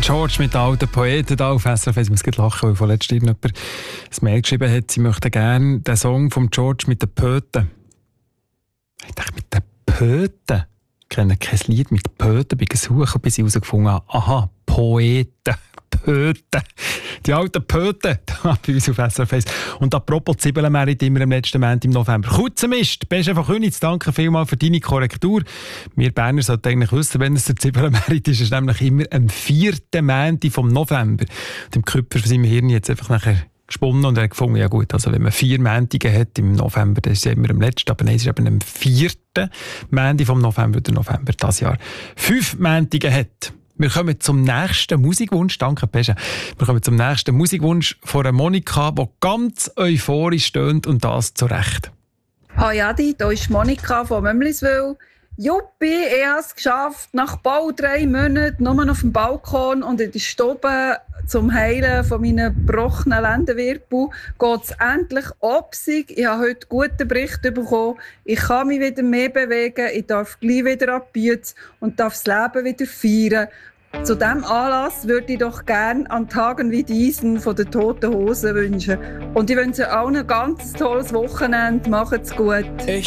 George mit den alten Poeten da auf SRF. Ich muss gerade lachen, weil vorletzt jemand ein Mail geschrieben hat, sie möchten gerne den Song von George mit den Poeten. Ich dachte, mit den Poeten? Ich kenne kein Lied mit Poeten. Ich bin gesucht, bis ich herausgefunden habe, aha, Poeten. Pöten. Die alten Pöten, da bei uns auf SRF 1. Und apropos Zwiebelmerit immer am letzten Montag im November. Kurzer Mist, Benjamin von Königs, danke vielmals für deine Korrektur. Wir Berner sollten eigentlich wissen, wenn es der Zwiebelmerit ist, ist es nämlich immer am 4. Montag vom November. Und im Körper von seinem Hirn jetzt einfach nachher gesponnen und er hat gefunden, ja gut, also wenn man 4 Montage hat im November, dann ist es ja immer am letzten, aber nein, es ist eben am 4. Montag vom November, der November dieses Jahr 5 Montage hat. Wir kommen zum nächsten Musikwunsch. Danke, Pesche. Wir kommen zum nächsten Musikwunsch von Monika, die ganz euphorisch stöhnt und das zu Recht. Hi Adi, hier ist Monika von Mömliswil. Juppi, ich habe es geschafft. Nach bald 3 Monaten nur auf dem Balkon und in der Stube zum Heilen von meinen gebrochenen Lendenwirbel geht es endlich obsig. Ich habe heute guten Bericht bekommen. Ich kann mich wieder mehr bewegen, ich darf gleich wieder ab Bütz und darf das Leben wieder feiern. Zu diesem Anlass würde ich doch gerne an Tagen wie diesen von den Toten Hosen wünschen. Und ich wünsche allen ein ganz tolles Wochenende. Macht's gut.